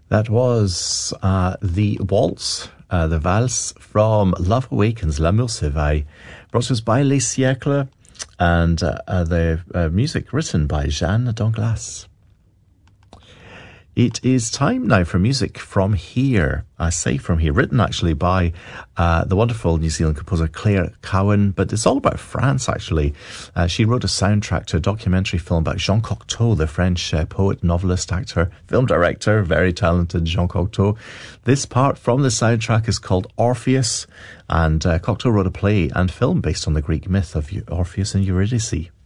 That was the waltz, the valse from Love Awakens, L'amour s'éveille, brought to us by Les Siècles, and the music written by Jeanne Danglas. It is time now for music from here. I say from here, written actually by the wonderful New Zealand composer Claire Cowan, but it's all about France actually. She wrote a soundtrack to a documentary film about Jean Cocteau, the French poet, novelist, actor, film director, very talented Jean Cocteau. This part from the soundtrack is called Orpheus, and Cocteau wrote a play and film based on the Greek myth of Orpheus and Eurydice.